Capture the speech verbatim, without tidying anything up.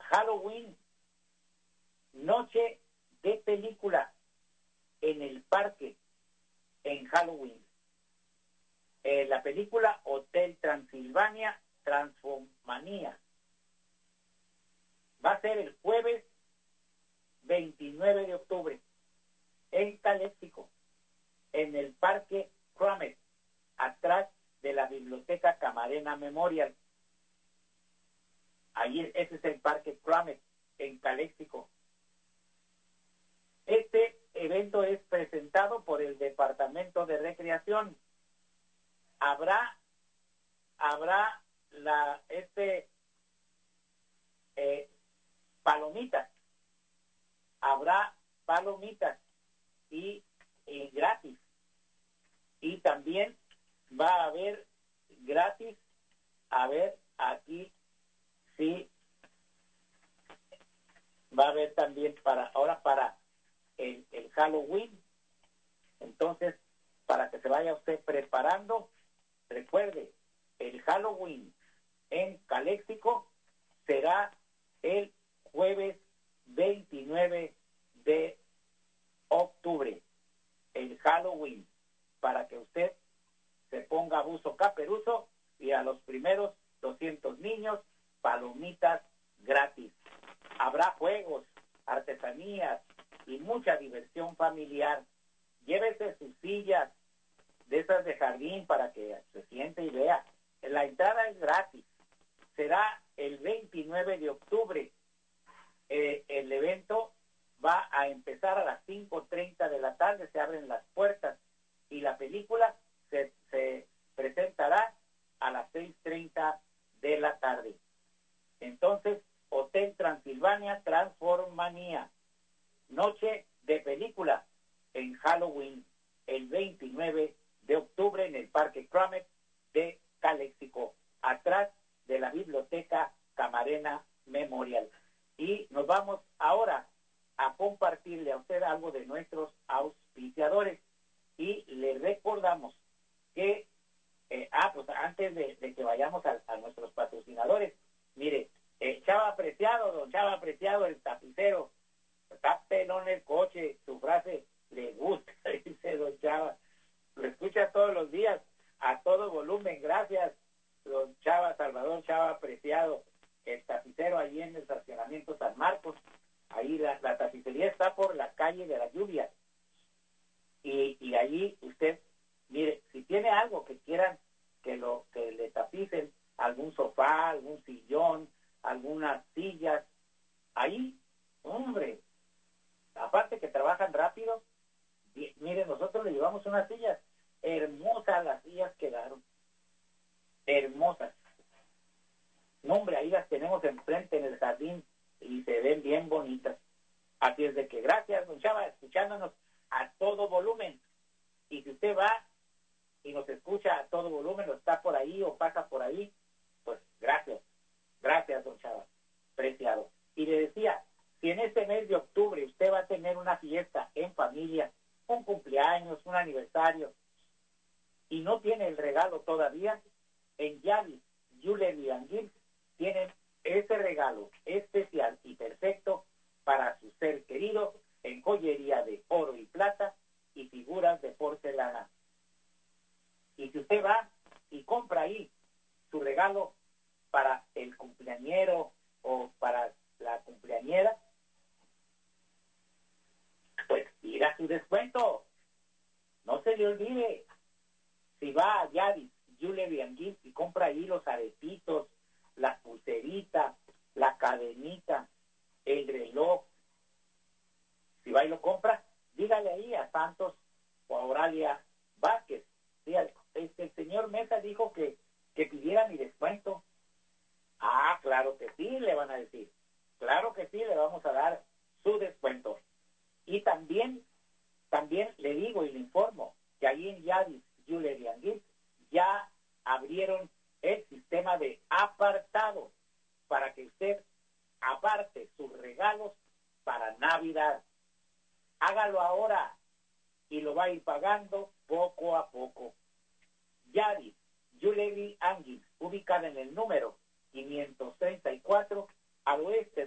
Halloween, noche de película en el parque en Halloween. Eh, la película Hotel Transilvania, Transformanía. Va a ser el jueves veintinueve de octubre en Caléxico, en el Parque Kramet, atrás de la Biblioteca Camarena Memorial. Ahí, ese es el Parque Kramet, en Caléxico. Este evento es presentado por el Departamento de Recreación. Habrá, habrá la, este, eh, palomitas, habrá palomitas y, y gratis. Y también va a haber gratis, a ver, aquí sí, va a haber también para, ahora para el, el Halloween. Entonces, para que se vaya usted preparando, recuerde, el Halloween en Caléxico será el jueves veintinueve de octubre, el Halloween, para que usted se ponga buzo caperuzo y a los primeros doscientos niños, palomitas gratis. Habrá juegos, artesanías y mucha diversión familiar. Llévese sus sillas de esas de jardín para que se siente y vea. La entrada es gratis. Será el veintinueve de octubre. Eh, el evento va a empezar a las cinco treinta de la tarde, se abren las puertas y la película se, se presentará a las seis treinta de la tarde. Entonces, Hotel Transilvania, Transformanía, noche de película en Halloween, el veintinueve de octubre en el Parque Kramet de Caléxico, atrás de la Biblioteca Camarena Memorial. Y nos vamos ahora a compartirle a usted algo de nuestros auspiciadores y le recordamos que, eh, ah, pues antes de, de que vayamos a, a nuestros patrocinadores, mire, eh, Chava Preciado, don Chava Preciado, el tapicero, está pelón el coche, su frase le gusta, dice don Chava, lo escucha todos los días, a todo volumen, gracias, don Chava, Salvador Chava Preciado, el tapicero allí en el estacionamiento San Marcos. Ahí la, la tapicería está por la calle de la Lluvia. Y, y allí usted, mire, si tiene algo que quieran que lo que le tapicen, algún sofá, algún sillón, algunas sillas, ahí, hombre, aparte que trabajan rápido, y, mire, nosotros le llevamos unas sillas hermosas, las sillas quedaron hermosas. No, hombre, ahí las tenemos enfrente en el jardín y se ven bien bonitas. Así es de que gracias, don Chava, escuchándonos a todo volumen. Y si usted va y nos escucha a todo volumen, o está por ahí o pasa por ahí, pues gracias. Gracias, don Chava, Preciado. Y le decía, si en este mes de octubre usted va a tener una fiesta en familia, un cumpleaños, un aniversario, y no tiene el regalo todavía, en Yavis Jewelry and Gifts tienen ese regalo especial y perfecto para su ser querido en joyería de oro y plata y figuras de porcelana. Y si usted va y compra ahí su regalo para el cumpleañero o para la cumpleañera, pues tira su descuento. No se le olvide. Si va a Yavis Jewelry and Gifts y compra ahí los aretitos, las pulseritas, la cadenita, el reloj, si va y lo compra, dígale ahí a Santos o a Oralia Vázquez, dígale, este, el señor Mesa dijo que, que pidiera mi descuento. Ah, claro que sí, le van a decir, claro que sí, le vamos a dar su descuento. Y también, también le digo y le informo que ahí en Yavis Jewelry and Gifts ya abrieron el sistema de apartado para que usted aparte sus regalos para Navidad. Hágalo ahora y lo va a ir pagando poco a poco. Yavis Jewelry and Gifts, ubicada en el número quinientos treinta y cuatro al oeste